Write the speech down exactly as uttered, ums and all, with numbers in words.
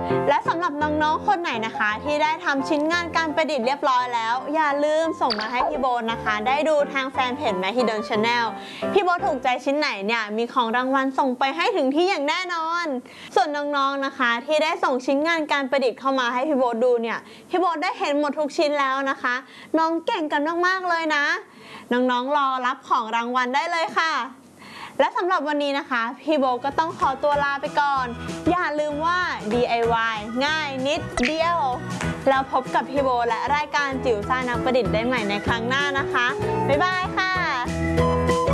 และสำหรับน้องๆคนไหนนะคะที่ได้ทำชิ้นงานการประดิษฐ์เรียบร้อยแล้วอย่าลืมส่งมาให้พี่โบนะคะได้ดูทางแฟนเพจ Mahidol Channel พี่โบถูกใจชิ้นไหนเนี่ยมีของรางวัลส่งไปให้ถึงที่อย่างแน่นอนส่วนน้องๆนะคะที่ได้ส่งชิ้นงานการประดิษฐ์เข้ามาให้พี่โบดูเนี่ยพี่โบได้เห็นหมดทุกชิ้นแล้วนะคะน้องเก่งกันมากๆเลยนะน้องๆรอรับของรางวัลได้เลยค่ะและสำหรับวันนี้นะคะพี่โบก็ต้องขอตัวลาไปก่อนอย่าลืมว่า ดี ไอ วาย ง่ายนิดเดียวแล้วพบกับพี่โบและรายการจิ๋วซ่านักประดิษฐ์ได้ใหม่ในครั้งหน้านะคะบ๊ายบายค่ะ